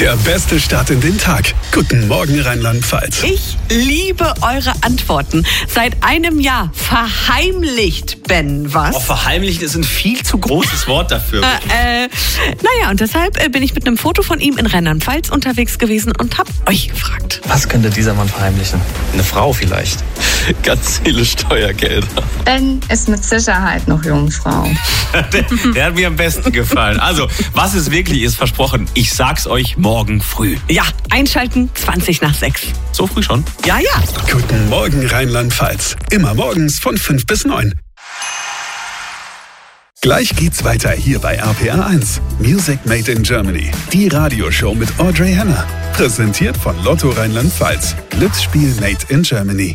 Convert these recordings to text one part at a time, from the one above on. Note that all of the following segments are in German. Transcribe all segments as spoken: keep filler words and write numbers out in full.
Der beste Start in den Tag. Guten Morgen, Rheinland-Pfalz. Ich liebe eure Antworten. Seit einem Jahr verheimlicht Ben was. Oh, verheimlichen ist ein viel zu großes Wort dafür. Äh, äh, naja, und deshalb äh, bin ich mit einem Foto von ihm in Rheinland-Pfalz unterwegs gewesen und hab euch gefragt. Was könnte dieser Mann verheimlichen? Eine Frau vielleicht. Ganz viele Steuergelder. Ben ist mit Sicherheit noch Jungfrau. der, der hat mir am besten gefallen. Also, was es wirklich ist, versprochen, ich sag's euch morgen früh. Ja, einschalten, zwanzig nach sechs. So früh schon? Ja, ja. Guten Morgen, Rheinland-Pfalz. Immer morgens von fünf bis neun. Gleich geht's weiter hier bei R P R eins. Music Made in Germany. Die Radioshow mit Audrey Henner. Präsentiert von Lotto Rheinland-Pfalz. Glücksspiel Made in Germany.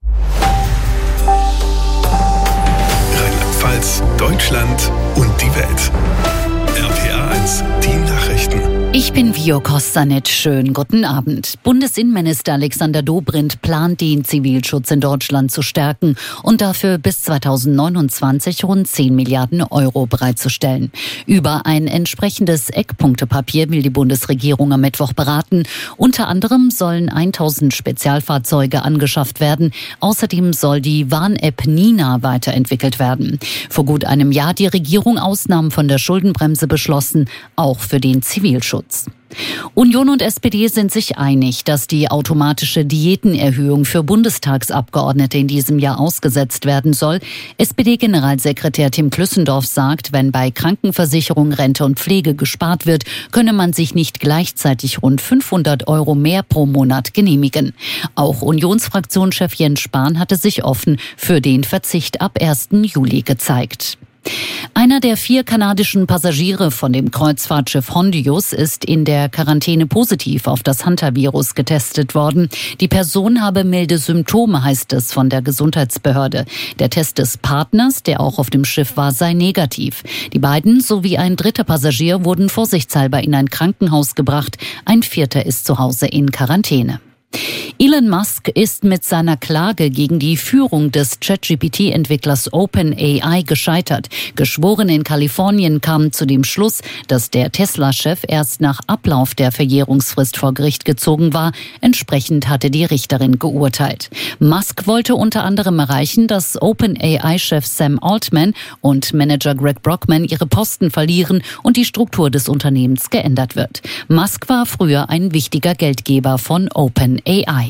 Rheinland-Pfalz, Deutschland und die Welt. R P R eins, die Nachrichten. Ich bin Vio Kostanec. Schönen guten Abend. Bundesinnenminister Alexander Dobrindt plant, den Zivilschutz in Deutschland zu stärken und dafür bis zweitausendneunundzwanzig rund zehn Milliarden Euro bereitzustellen. Über ein entsprechendes Eckpunktepapier will die Bundesregierung am Mittwoch beraten. Unter anderem sollen tausend Spezialfahrzeuge angeschafft werden. Außerdem soll die Warn-App Nina weiterentwickelt werden. Vor gut einem Jahr hat die Regierung Ausnahmen von der Schuldenbremse beschlossen, auch für den Zivilschutz. Union und S P D sind sich einig, dass die automatische Diätenerhöhung für Bundestagsabgeordnete in diesem Jahr ausgesetzt werden soll. S P D-Generalsekretär Tim Klüssendorf sagt, wenn bei Krankenversicherung, Rente und Pflege gespart wird, könne man sich nicht gleichzeitig rund fünfhundert Euro mehr pro Monat genehmigen. Auch Unionsfraktionschef Jens Spahn hatte sich offen für den Verzicht ab ersten Juli gezeigt. Einer der vier kanadischen Passagiere von dem Kreuzfahrtschiff Hondius ist in der Quarantäne positiv auf das Hantavirus getestet worden. Die Person habe milde Symptome, heißt es von der Gesundheitsbehörde. Der Test des Partners, der auch auf dem Schiff war, sei negativ. Die beiden sowie ein dritter Passagier wurden vorsichtshalber in ein Krankenhaus gebracht. Ein vierter ist zu Hause in Quarantäne. Elon Musk ist mit seiner Klage gegen die Führung des ChatGPT-Entwicklers OpenAI gescheitert. Geschworene in Kalifornien kamen zu dem Schluss, dass der Tesla-Chef erst nach Ablauf der Verjährungsfrist vor Gericht gezogen war. Entsprechend hatte die Richterin geurteilt. Musk wollte unter anderem erreichen, dass OpenAI-Chef Sam Altman und Manager Greg Brockman ihre Posten verlieren und die Struktur des Unternehmens geändert wird. Musk war früher ein wichtiger Geldgeber von OpenAI.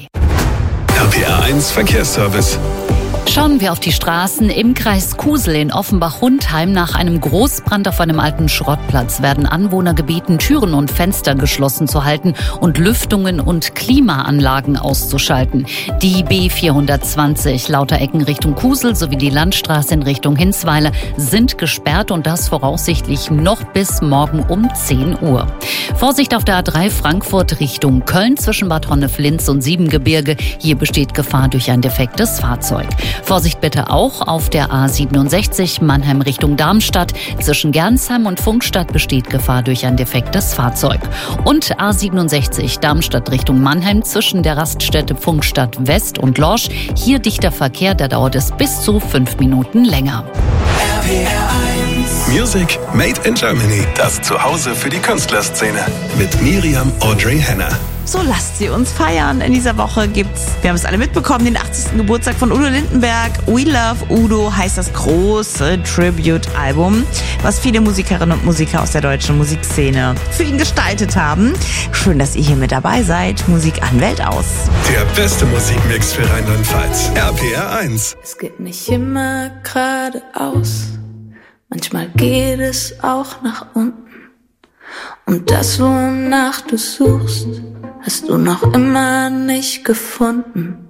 R P R eins Verkehrsservice. Schauen wir auf die Straßen. Im Kreis Kusel in Offenbach-Hundheim nach einem Großbrand auf einem alten Schrottplatz werden Anwohner gebeten, Türen und Fenster geschlossen zu halten und Lüftungen und Klimaanlagen auszuschalten. Die B vierhundertzwanzig Lauterecken Richtung Kusel sowie die Landstraße in Richtung Hinsweiler sind gesperrt und das voraussichtlich noch bis morgen um zehn Uhr. Vorsicht auf der A drei Frankfurt Richtung Köln zwischen Bad Honnef-Linz und Siebengebirge. Hier besteht Gefahr durch ein defektes Fahrzeug. Vorsicht bitte auch auf der A siebenundsechzig Mannheim Richtung Darmstadt. Zwischen Gernsheim und Funkstadt besteht Gefahr durch ein defektes Fahrzeug. Und A siebenundsechzig Darmstadt Richtung Mannheim zwischen der Raststätte Funkstadt West und Lorsch. Hier dichter Verkehr, da dauert es bis zu fünf Minuten länger. R P R eins. Music Made in Germany. Das Zuhause für die Künstlerszene. Mit Miriam Audrey Henner. So lasst sie uns feiern. In dieser Woche gibt's, wir haben es alle mitbekommen, den achtzigsten Geburtstag von Udo Lindenberg. We Love Udo heißt das große Tribute-Album, was viele Musikerinnen und Musiker aus der deutschen Musikszene für ihn gestaltet haben. Schön, dass ihr hier mit dabei seid. Musik an Welt aus. Der beste Musikmix für Rheinland-Pfalz. R P R eins. Es geht nicht immer geradeaus. Manchmal geht es auch nach unten. Und das, wonach du suchst, hast du noch immer nicht gefunden.